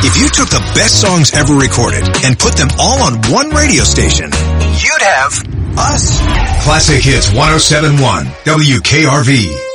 If you took the best songs ever recorded and put them all on one radio station, you'd have us. Classic Hits 107.1 WKRV.